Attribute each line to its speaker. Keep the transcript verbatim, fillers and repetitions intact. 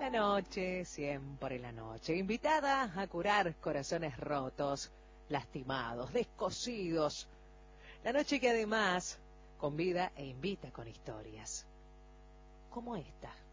Speaker 1: La noche, siempre la noche, invitada a curar corazones rotos, lastimados, descosidos. La noche que además convida e invita con historias, como esta.